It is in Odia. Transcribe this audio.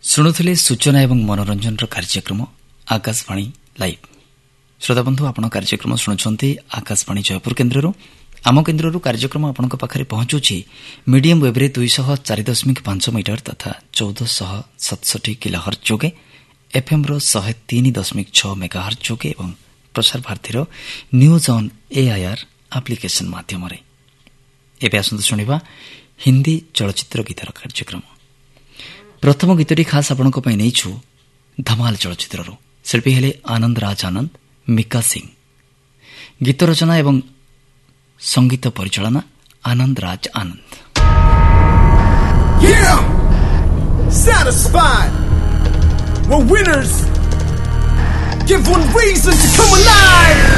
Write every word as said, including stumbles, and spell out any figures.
ଶୁଣୁଥିଲେ ସୂଚନା ଏବଂ ମନୋରଞ୍ଜନର କାର୍ଯ୍ୟକ୍ରମ ଆକାଶବାଣୀ ଲାଇଭ୍। ଶ୍ରୋତାବନ୍ଧୁ, ଆପଣ କାର୍ଯ୍ୟକ୍ରମ ଶୁଣୁଛନ୍ତି ଆକାଶବାଣୀ ଜୟପୁର କେନ୍ଦ୍ରରୁ। ଆମ କେନ୍ଦ୍ରରୁ କାର୍ଯ୍ୟକ୍ରମ ଆପଣଙ୍କ ପାଖରେ ପହଞ୍ଚୁଛି ମିଡିୟମ୍ ୱେବ୍ରେ ଦୁଇଶହ ଚାରି ଦଶମିକ ପାଞ୍ଚ ମିଟର ତଥା ଚଉଦଶହ ସତଷଠି କିଲୋହର୍ଟ୍ଜ ଯୋଗେ, ଏଫ୍ଏମ୍ର ଶହେ ତିନି ଦଶମିକ ଛଅ ମେଗାହର୍ଟ୍ଜ ଯୋଗେ ଏବଂ ପ୍ରସାର ଭାରତୀର ନ୍ୟୁଜ୍ ଅନ୍ ଏଆଇଆର୍ ଆପ୍ଲିକେସନ ମାଧ୍ୟମରେ। ଏବେ ଆସନ୍ତୁ ଶୁଣିବା ହିନ୍ଦୀ ଚଳଚ୍ଚିତ୍ର ଗୀତର କାର୍ଯ୍ୟକ୍ରମ। ପ୍ରଥମ ଗୀତଟି ଖାସ୍ ଆପଣଙ୍କ ପାଇଁ ନେଇଛୁ ଧମାଲ ଚଳଚ୍ଚିତ୍ରରୁ। ଶିଳ୍ପୀ ହେଲେ ଆନନ୍ଦ ରାଜ ଆନନ୍ଦ, ମିକା ସିଂ। ଗୀତ ରଚନା ଏବଂ ସଙ୍ଗୀତ ପରିଚାଳନା ଆନନ୍ଦ ରାଜ ଆନନ୍ଦ। Yeah! Satisfied. We're winners. Give one reason to come alive.